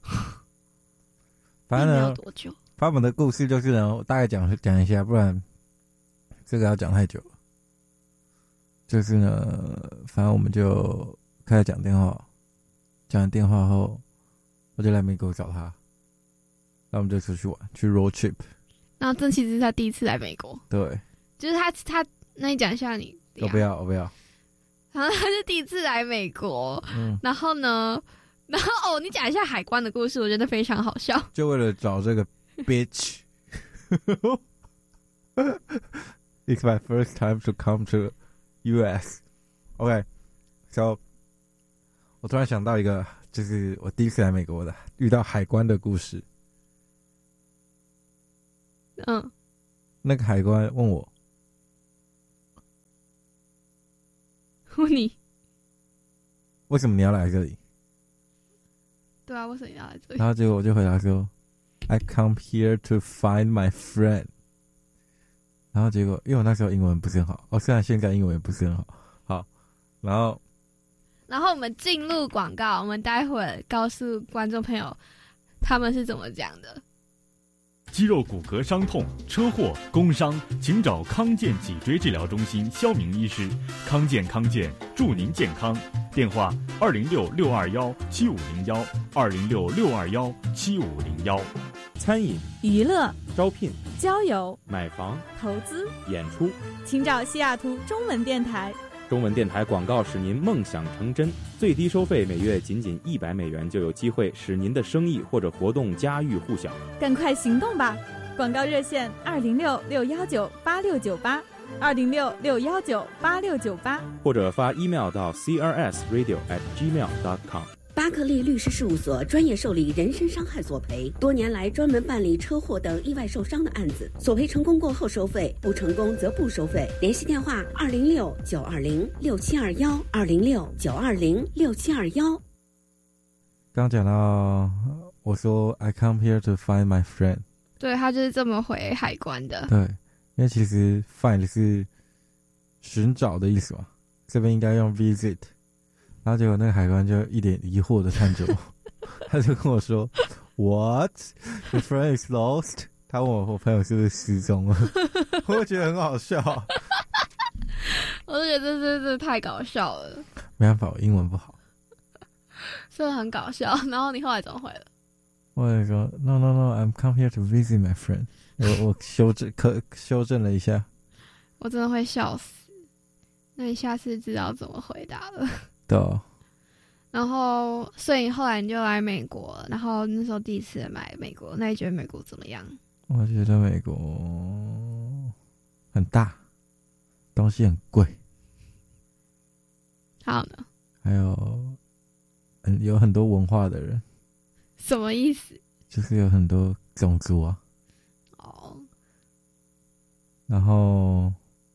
反正呢， 有多久？ 反正我们的故事就是呢，我大概讲讲一下，不然这个要讲太久了。就是呢，反正我们就开始讲电话，讲完电话后，我就来美国找他，然后我们就出去玩，去 road trip。 然后这其实是他第一次来美国。 对， 就是他他，那你讲一下你。 我不要，我不要。 然后他是第一次来美国，嗯，然后呢，然后哦，你讲一下海关的故事，我觉得非常好笑。 就为了找这个 bitch。It's my first time to come to U S. OK, so 我突然想到一个，就是我第一次来美国的遇到海关的故事。 嗯， 那个海关问我。 问你为什么你要来这里？ 对啊，为什么你要来这里？ 然后结果我就回答说 I come here to find my friend。 然后结果因为我那时候英文不是很好，哦，虽然现在英文也不是很好，好，然后然后我们进入广告，我们待会儿告诉观众朋友他们是怎么讲的。 肌肉骨骼伤痛、车祸、工伤，请找康健脊椎治疗中心肖明医师。康健康健，祝您健康。电话：二零六六二幺七五零幺，二零六六二幺七五零幺。 餐饮、 娱乐、 招聘、 交友、 买房、 投资、 演出， 请找西雅图中文电台。 中文电台广告使您梦想成真，最低收费每月仅仅一百美元，就有机会使您的生意或者活动家喻户晓。 赶快行动吧！广告热线二零六六幺九八六九八，二零六六幺九八六九八， 或者发 email 到 c r s radio at gmail dot com。 巴克利律师事务所专业受理人身伤害索赔，多年来专门办理车祸等意外受伤的案子，索赔成功过后收费，不成功则不收费。联系电话二零六九二零六七二幺，二零六九二零六七二幺。 刚讲到我说 I come here to find my friend， 对，他就是这么回海关的。 对，因为其实 find 是寻找的意思嘛，这边应该用 visit。然后结果那个海关就一脸疑惑的看着我，他就跟我说 What? Your friend is lost? 他问我我朋友是不是失踪了，我就觉得很好笑。 我就觉得这真的太搞笑了。 没办法，我英文不好。 真的很搞笑。然后你后来怎么回了？ 我也说 no no no I'm come here to visit my friend 我我修正可修正了一下。 我真的会笑死。那你下次知道怎么回答了。 对、哦。 然后所以后来你就来美国了，然后那时候第一次来美国，那你觉得美国怎么样？ 我觉得美国很大，东西很贵。 还有呢？ 还有嗯有很多文化的人。 什么意思？ 就是有很多种族啊。 哦。 然后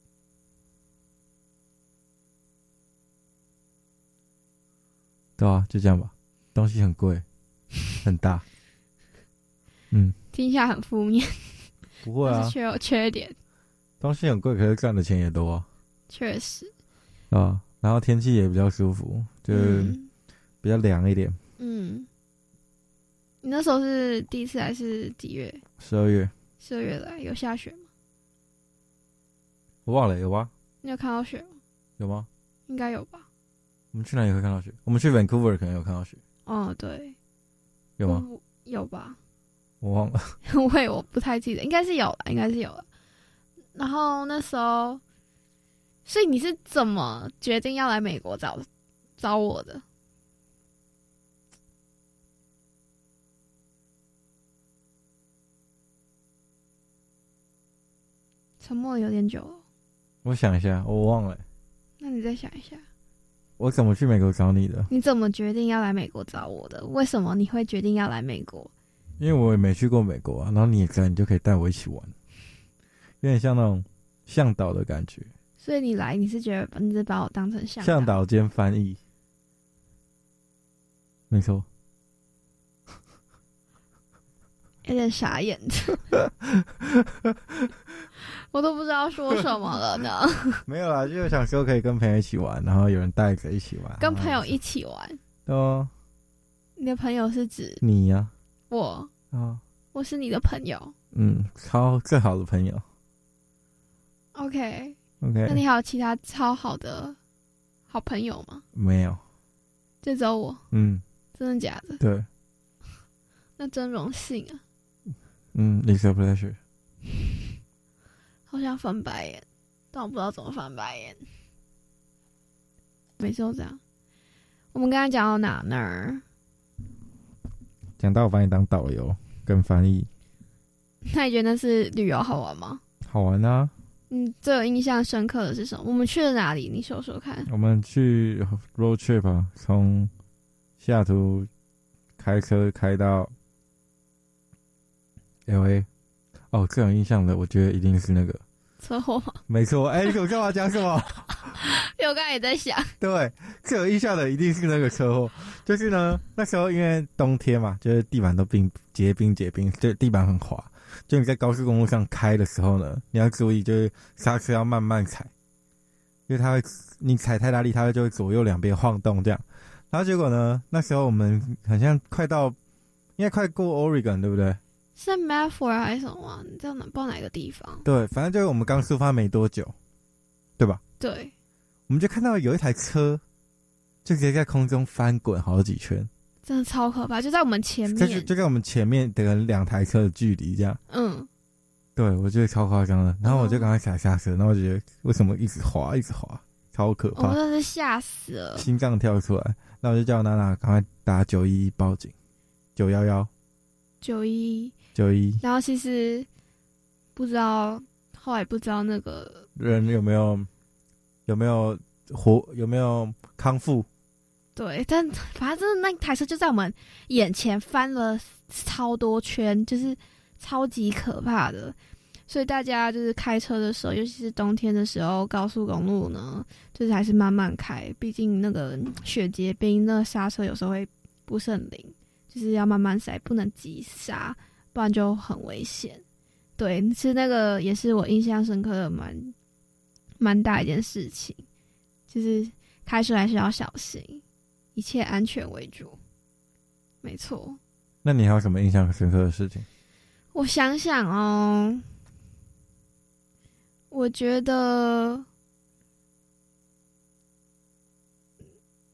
对啊，就这样吧。东西很贵，很大。嗯， 听起来很负面。 不会啊， 但是却有缺点。 东西很贵，可是赚的钱也多啊。 确实。 啊，然后天气也比较舒服，就是比较凉一点。 嗯。你那时候是第一次还是几月？ 十二月。 十二月来有下雪吗？ 我忘了，有吗？ 你有看到雪吗？ 有吗？ 应该有吧。 我们去哪里会看到雪？我们去 Vancouver 可能有看到雪。 哦，对。 有吗？ 有吧。 我忘了。 我也我不太记得，应该是有了，应该是有了。然后那时候，所以你是怎么决定要来美国找找我的？沉默有点久了。 我想一下，我忘了。 那你再想一下。 我怎么去美国找你的？ 你怎么决定要来美国找我的？为什么你会决定要来美国？ 因为我也没去过美国啊，然后你也来，你就可以带我一起玩，有点像那种向导的感觉。 所以你来，你是觉得你是把我当成向导向导兼翻译？没错。 有点傻眼。我都不知道说什么了呢。 没有啦，就是想说可以跟朋友一起玩，然后有人带着一起玩。 跟朋友一起玩？ 对啊。 你的朋友是指你呀、 啊？我啊， 我是你的朋友。 嗯，超最好的朋友。 OK OK， 那你还有其他超好的好朋友吗？ 没有， 就只有我。 嗯， 真的假的？ 对。 那真荣幸啊。 嗯 ，it's a pleasure。 好想翻白眼，但我不知道怎么翻白眼。每次都这样。我们刚才讲到哪那儿？ 讲到我把你当导游跟翻译。 那你觉得那是旅游好玩吗？ 好玩啊。 嗯，最有印象深刻的是什么？我们去了哪里？你说说看。 我们去 road trip 啊，从西雅图开车开到 L A。哦，最有印象的，我觉得一定是那个车祸吗？ 没错。哎、欸，我干嘛讲什么？ 因为我刚才也在想。 对，最有印象的一定是那个车祸。就是呢，那时候因为冬天嘛，就是地板都冰结冰结冰，就地板很滑。就你在高速公路上开的时候呢，你要注意，就是刹车要慢慢踩，因为它会你踩太大力，它会就会左右两边晃动这样。然后结果呢，那时候我们好像快到，应该快过 Oregon 对不对？ 是 Medford 还是什么？你知道哪不知道哪个地方？ 对，反正就是我们刚出发没多久，对吧？ 对。 我们就看到有一台车，就直接在空中翻滚好几圈， 真的超可怕，就在我们前面， 就就在我们前面的两台车的距离这样。 嗯， 对，我觉得超夸张的。然后我就赶快踩下车，然后我觉得为什么一直滑一直滑，超可怕， 我真的是吓死了， 心脏跳出来。那我就叫娜娜赶快打九一一报警，九幺幺， 九一九一。 然后其实不知道，后来不知道那个人有没有有没有活有没有康复。 对，但反正真的那台车就在我们眼前翻了超多圈，就是超级可怕的。所以大家就是开车的时候，尤其是冬天的时候，高速公路呢，就是还是慢慢开，毕竟那个雪结冰，那刹车有时候会不是很灵，就是要慢慢踩，不能急刹，不然就很危险。对，其实那个也是我印象深刻的蛮蛮大一件事情，就是开车还是要小心。一切安全为主，没错。 那你还有什么印象深刻的事情？ 我想想哦，我觉得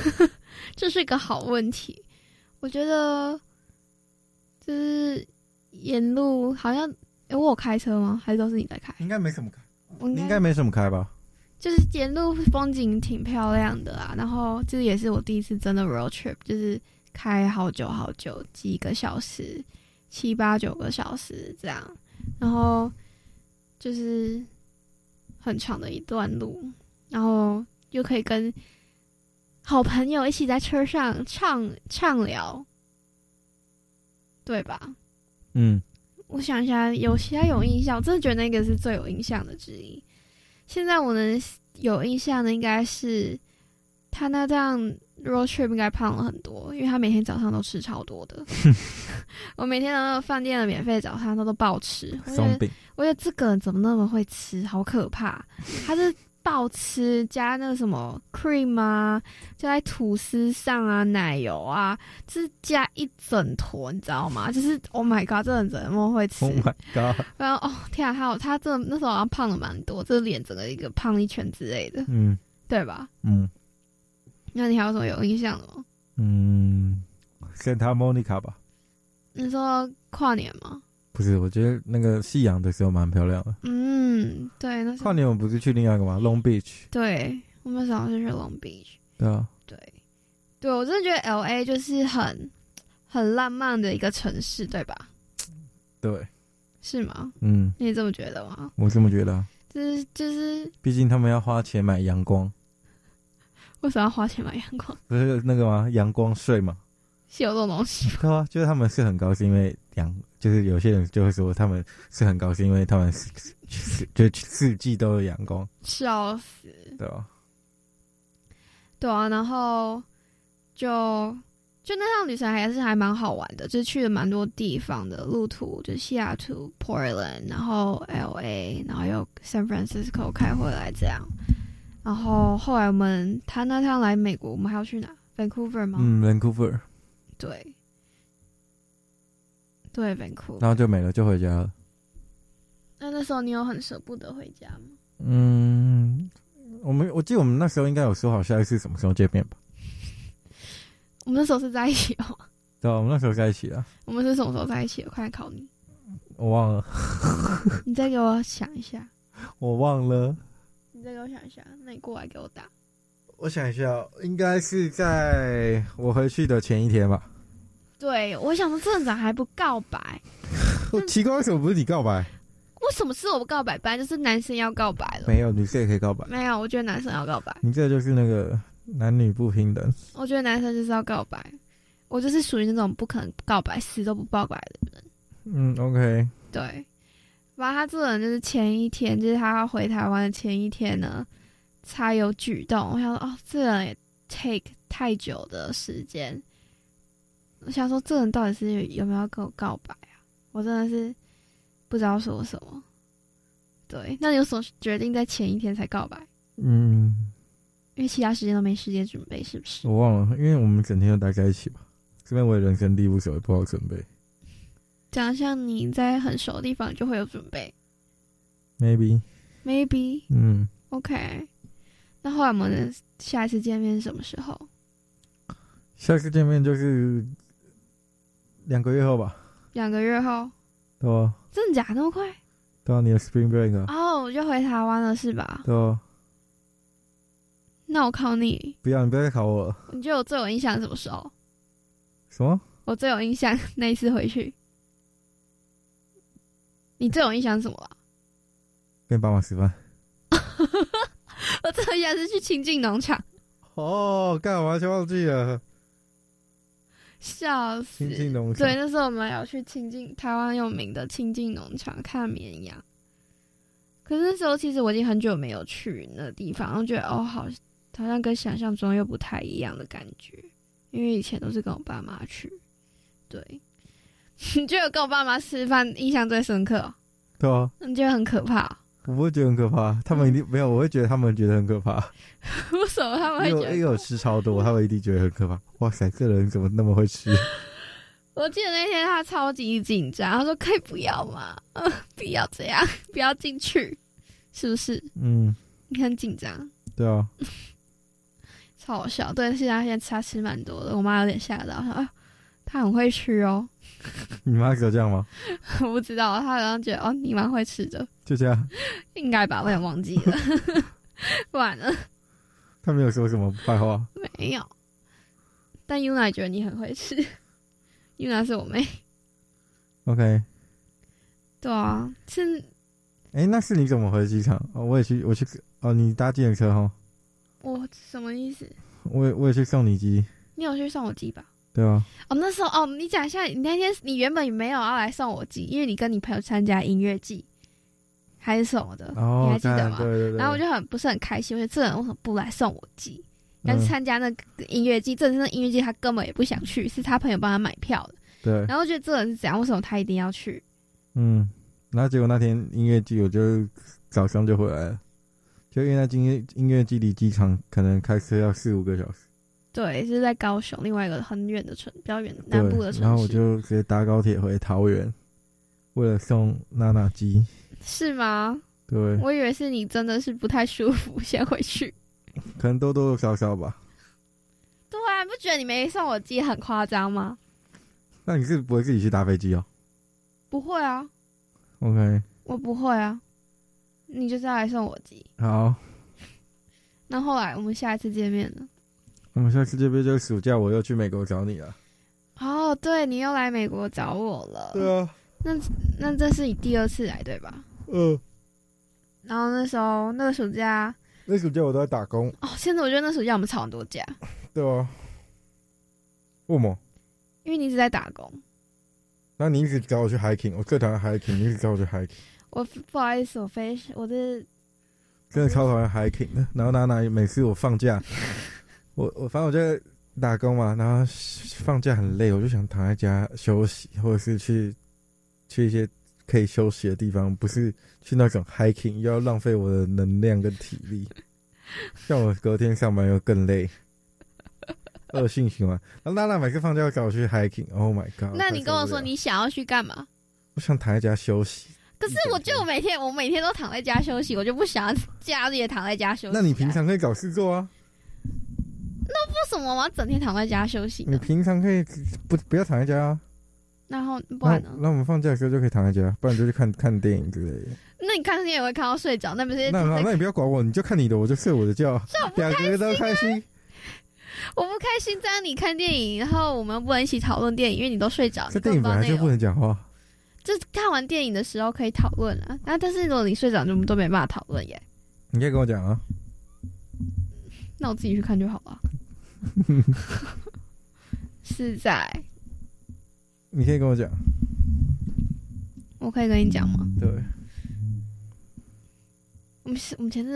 这是个好问题。我觉得就是沿路好像，哎，我有开车吗？还是都是你在开？ 应该没什么开， 应该应该没什么开吧。 就是沿路风景挺漂亮的啊，然后这也是我第一次真的 road trip， 就是开好久好久，几个小时，七八九个小时这样，然后就是很长的一段路，然后又可以跟好朋友一起在车上畅畅聊，对吧？ 嗯， 我想一下，有其他有印象，我真的觉得那个是最有印象的之一。现在我能有印象的应该是他那趟 road trip 应该胖了很多，因为他每天早上都吃超多的。我每天的那个饭店的免费早餐都都爆吃， 松饼。 我觉得这个人怎么那么会吃，好可怕！他是爆吃，加那个什么 cream 啊，加在吐司上啊，奶油啊，就是加一整坨，你知道吗？就是 Oh my God， 这人怎么会吃 ？Oh my God！ 然后哦天啊，他有他这那时候好像胖了蛮多，这脸整个一个胖一圈之类的， 嗯， 对吧？ 嗯， 那你还有什么有印象的吗？ 嗯 ，Santa Monica 吧。 你说跨年吗？ 不是，我觉得那个夕阳的时候蛮漂亮的。 嗯，对，那跨年我们不是去另外一个吗 ？Long Beach。 对，我们早上是去 Long Beach。 对啊。 对，对我真的觉得 L A 就是很很浪漫的一个城市，对吧？ 对。 是吗？ 嗯。 你也这么觉得吗？ 我这么觉得啊。 就是就是， 毕竟他们要花钱买阳光。 为什么要花钱买阳光？ 不是那个吗？阳光税嘛。 是有这种东西吗？ 对啊，就是他们是很高兴，因为阳，就是有些人就会说他们是很高兴，因为他们是就四季都有阳光。 笑死！ 对啊， 对啊，然后就就那趟旅程还是还蛮好玩的，就是去了蛮多地方的路途，就西雅图、Portland， 然后 L A， 然后又 San Francisco 开回来这样。然后后来我们他那趟来美国，我们还要去哪 ？Vancouver 吗？ 嗯 ，Vancouver。 对，对 ，Vancouver， 然后就没了，就回家了。 那那时候你有很舍不得回家吗？ 嗯，我们我记得我们那时候应该有说好下一次什么时候见面吧？ 我们那时候是在一起哦。 对啊，我们那时候在一起啊。 我们是什么时候在一起的？快来考你。 我忘了。 你再给我想一下。 我忘了。 你再给我想一下，那你过来给我打。 我想一下，应该是在我回去的前一天吧。 对，我想说镇长还不告白， 我奇怪为什么不是你告白？ 为什么是我不告白？本来就是男生要告白了。 没有，女生也可以告白。 没有，我觉得男生要告白。 你这就是那个男女不平等。 我觉得男生就是要告白，我就是属于那种不可能告白、死都不告白的人。 嗯 ，OK。 对，反正他这人就是前一天，就是他要回台湾的前一天呢，才有举动。我想说，哦，这人也 take 太久的时间。我想说，这人到底是有没有要跟我告白啊？我真的是不知道说什么。对，那你有什么决定在前一天才告白？ 嗯， 因为其他时间都没时间准备，是不是？ 我忘了，因为我们整天都待在一起吧。这边我也人生地不熟，也不好准备。 讲像你在很熟的地方就会有准备。 Maybe。 Maybe。 嗯。 OK。那后来我们下一次见面是什么时候？ 下次见面就是两个月后吧。 两个月后。 对啊。 真的假的那么快？ 对啊，你的 Spring Break 啊。 哦，我就回台湾了是吧？ 对啊。 那我考你。 不要，你不要再考我了。 你觉得我最有印象什么时候？ 什么？ 我最有印象那一次回去。你最有印象是什么啊？ 跟爸妈吃饭。 我最有印象是去清境农场。 哦，干嘛完全忘记了。 笑死！ 清境农场。 对，那时候我们要去清境，台湾有名的清境农场看绵羊。可是那时候其实我已经很久没有去那个地方，然后觉得哦，好，好像跟想象中又不太一样的感觉。因为以前都是跟我爸妈去。对。你觉得跟我爸妈吃饭印象最深刻、哦？ 对啊。 你觉得很可怕、哦？ 我不会觉得很可怕，他们一定、嗯、没有，我会觉得他们觉得很可怕。 为什么他们会觉得？ 因为我吃超多，他们一定觉得很可怕。哇塞，这人怎么那么会吃？ 我记得那天他超级紧张，他说：“可以不要吗？呃、不要这样，不要进去，是不是？” 嗯。 你很紧张。 对啊。 超好笑。对，是他现在他吃蛮多的，我妈有点吓到，她说：“啊，他很会吃哦。” 你妈有这样吗？ 我不知道，她好像觉得哦，你蛮会吃的， 就这样， 应该吧，我也忘记了，不然呢？ 他没有说什么坏话， 没有。但 Yuna 觉得你很会吃，Yuna 是我妹。 OK。 对啊，是。 哎，那是你怎么回机场？哦，我也去，我去哦，你搭计程车哈？ 我什么意思？ 我也我也去送你机。 你有去送我机吧？ 对啊。 哦，那时候哦，你讲一下，你那天你原本没有要来送我机，因为你跟你朋友参加音乐季还是什么的， 哦、 你还记得吗？ 对对对。 然后我就很不是很开心，我觉得这人为什么不来送我机？但是参加那个音乐季，正是那音乐季他根本也不想去，是他朋友帮他买票的。 对。 然后我觉得这人是怎样？为什么他一定要去？ 嗯，然后结果那天音乐季我就早上就回来了，就因为那音乐音乐季离机场可能开车要四五个小时。 对，是在高雄另外一个很远的城，比较远南部的城市。 然后我就直接搭高铁回桃园，为了送娜娜机。 是吗？ 对， 我以为是你真的是不太舒服，先回去。 可能多多少少吧。 对啊，你不觉得你没送我机很夸张吗？ 那你是不会自己去搭飞机哦？ 不会啊。 OK。 我不会啊，你就是要来送我机。 好。 那后来我们下一次见面了。 我们下次见面就是暑假，我又去美国找你了。 哦，对，你又来美国找我了。 对啊。 那那这是你第二次来对吧？ 嗯。 然后那时候那个暑假， 那暑假我都在打工。 哦，现在我觉得那暑假我们吵很多架。 对啊。为什么？ 因为你一直在打工。 那你一直找我去 hiking， 我课堂 hiking， 你一直找我去 hiking。 我不好意思，我非我是真的超讨厌 hiking 的。然后娜娜每次我放假，我我反正我就在打工嘛，然后放假很累，我就想躺在家休息，或者是去去一些可以休息的地方，不是去那种 hiking， 又要浪费我的能量跟体力，像我隔天上班又更累。恶性循环。然后娜娜每次放假要找我去 hiking，Oh my god！ 那你跟我说你想要去干嘛？ 我想躺在家休息。 可是我就每天我每天都躺在家休息，我就不想要假日也躺在家休息、啊。 那你平常可以找事做啊。 那为什么我要整天躺在家休息呢？ 你平常可以不不要躺在家啊。 然后不然呢？ 那我们放假的时候就可以躺在家，不然就去看看电影之类的。 那你看电影也会看到睡着，那不是？ 那那那你不要管我，你就看你的，我就睡我的觉，两个人都开心。 我不开心，这样你看电影，然后我们不能一起讨论电影，因为你都睡着。 这电影本来就不能讲话。 就是看完电影的时候可以讨论啊，那但是如果你睡着，我们都没办法讨论耶。 你可以跟我讲啊。 那我自己去看就好了。是在。 你可以跟我讲。 我可以跟你讲吗？ 对。 我们我们前阵